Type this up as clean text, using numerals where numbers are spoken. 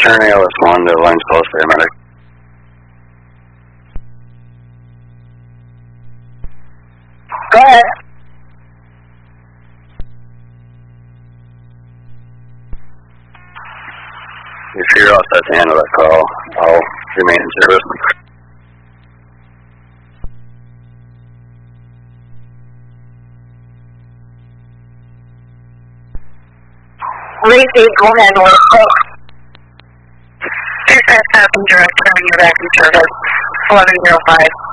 Turn ALS1 to Lines Close paramedic. Go ahead. If you're all set to handle that call, I'll remain in service. Lacey, go ahead. 2 passenger, turning you back in service. 1105.